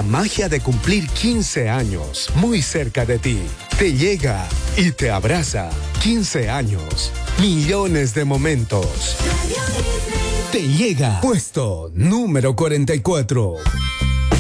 La magia de cumplir 15 años muy cerca de ti. Te llega y te abraza. 15 años. Millones de momentos. Te llega. Puesto número 44.